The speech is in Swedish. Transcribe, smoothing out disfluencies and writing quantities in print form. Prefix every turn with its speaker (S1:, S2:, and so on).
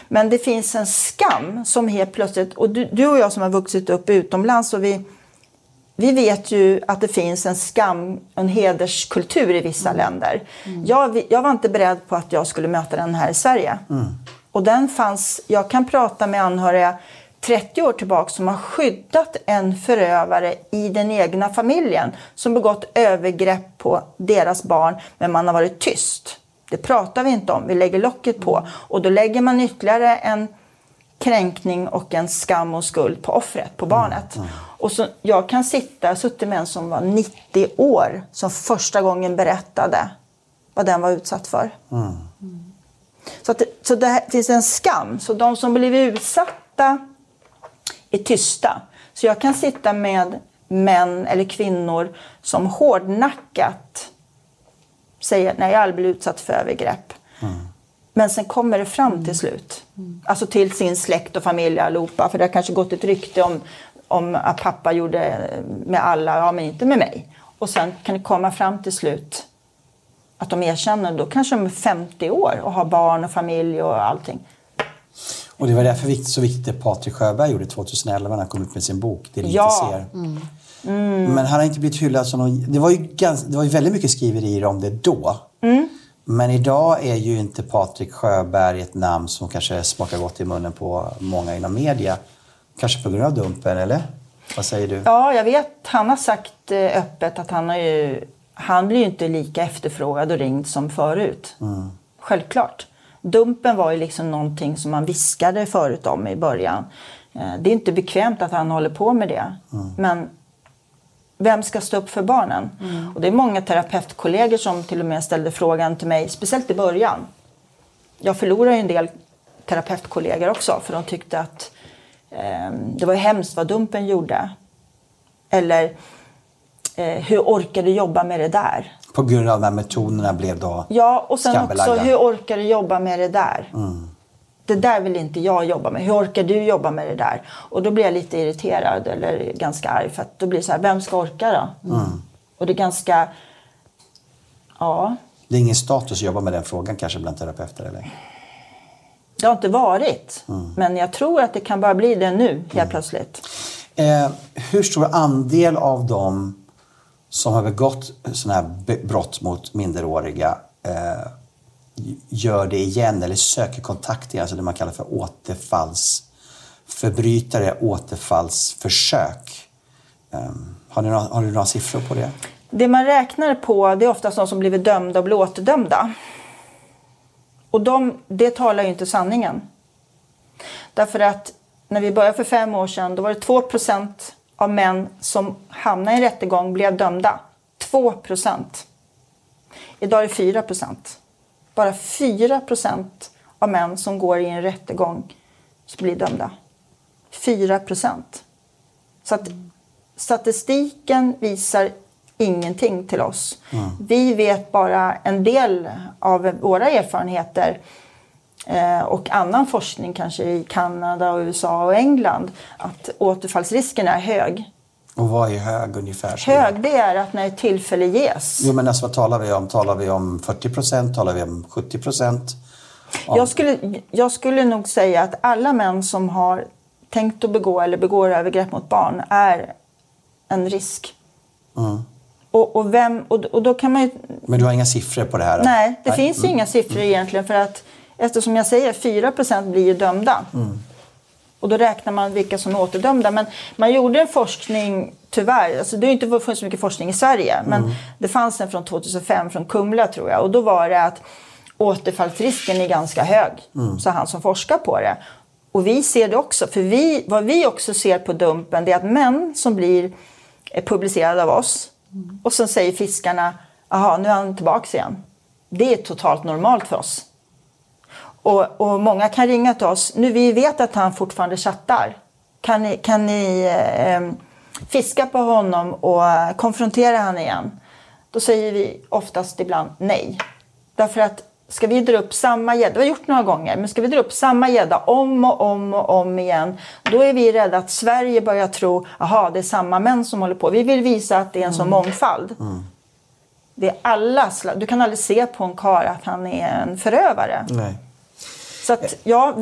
S1: Men det finns en skam som helt plötsligt, och du och jag som har vuxit upp utomlands, och vi vet ju att det finns en skam, en hederskultur i vissa länder. Jag var inte beredd på att jag skulle möta den här i Sverige. Och den fanns, jag kan prata med anhöriga 30 år tillbaka som har skyddat en förövare i den egna familjen som begått övergrepp på deras barn, men man har varit tyst. Det pratar vi inte om, vi lägger locket på. Och då lägger man ytterligare en kränkning och en skam och skuld på offret, på barnet. Och så, jag kan suttit med en som var 90 år som första gången berättade vad den var utsatt för. Så det finns en skam. Så de som blivit utsatta är tysta. Så jag kan sitta med män eller kvinnor som hårdnackat säger nej, jag har aldrig blivit utsatt för övergrepp. Men sen kommer det fram till slut. Alltså till sin släkt och familj allihopa. För det har kanske gått ett rykte om att pappa gjorde med alla, ja men inte med mig. Och sen kan det komma fram till slut att de erkänner, då kanske de är 50 år och har barn och familj och allting.
S2: Och det var därför så viktigt det Patrik Sjöberg gjorde 2011 när han kom ut med sin bok. Det ni inte ser. Men han har inte blivit hyllad som någon... Det var ju väldigt mycket skriverier om det då. Men idag är ju inte Patrik Sjöberg ett namn som kanske smakar gott i munnen på många inom media. Kanske på grund av Dumpen, eller? Vad säger du?
S1: Ja, jag vet. Han har sagt öppet att han blir ju inte lika efterfrågad och ringd som förut. Självklart. Dumpen var ju liksom någonting som man viskade förut om i början. Det är inte bekvämt att han håller på med det. Men vem ska stå upp för barnen? Och det är många terapeutkollegor som till och med ställde frågan till mig, speciellt i början. Jag förlorade ju en del terapeutkollegor också, för de tyckte att det var hemskt vad Dumpen gjorde. Eller hur orkar du jobba med det där?
S2: På grund av de här metoderna blev då
S1: ja, och sen också hur orkar du jobba med det där? Det där vill inte jag jobba med. Hur orkar du jobba med det där? Och då blir jag lite irriterad eller ganska arg. För att då blir det så här, vem ska orka då? Och det är ganska, ja.
S2: Det är ingen status att jobba med den frågan kanske bland terapeuter, eller?
S1: Det har inte varit. Men jag tror att det kan bara bli det nu, helt plötsligt.
S2: Hur stor andel av dem som har begått sådana här brott mot minderåriga gör det igen eller söker kontakt igen, alltså det man kallar för återfallsförbrytare, återfallsförsök. Har du några siffror på det?
S1: Det man räknar på, det är oftast de som blivit dömda och blir återdömda. Och det talar ju inte sanningen. Därför att när vi började för 5 år sedan, då var det 2% av män som hamnade i en rättegång blev dömda. 2%. Idag är det 4%. Bara 4% av män som går i en rättegång blir dömda. 4%. Så att statistiken visar ingenting till oss. Vi vet bara en del av våra erfarenheter och annan forskning kanske i Kanada, USA och England, att återfallsrisken är hög.
S2: Och vad är hög ungefär?
S1: Hög, det är att när ett tillfälle ges.
S2: Jo, men alltså vad talar vi om? Talar vi om 40%? Talar vi om 70%?
S1: Jag skulle nog säga att alla män som har tänkt att begå eller begår övergrepp mot barn är en risk. Och då kan man ju...
S2: Men du har inga siffror på det här?
S1: Nej, det finns ju inga siffror egentligen, för att eftersom jag säger 4% blir ju dömda. Och då räknar man vilka som är återdömda. Men man gjorde en forskning, tyvärr, alltså det har inte funnits så mycket forskning i Sverige, men det fanns en från 2005 från Kumla tror jag. Och då var det att återfallsrisken är ganska hög, så han som forskar på det. Och vi ser det också, för vad vi också ser på Dumpen, det är att män som blir publicerade av oss, och sen säger fiskarna, aha, nu är han tillbaka igen. Det är totalt normalt för oss. Och många kan ringa till oss. Nu vi vet att han fortfarande chattar. Kan ni fiska på honom och konfrontera han igen? Då säger vi oftast ibland nej. Därför att ska vi dra upp samma gädda, vi har gjort några gånger, men ska vi dra upp samma gädda om och om igen, då är vi rädda att Sverige börjar tro, aha, det är samma män som håller på. Vi vill visa att det är en sån mångfald. Det är alla du kan aldrig se på en karl att han är en förövare.
S2: Nej.
S1: Så att, ja,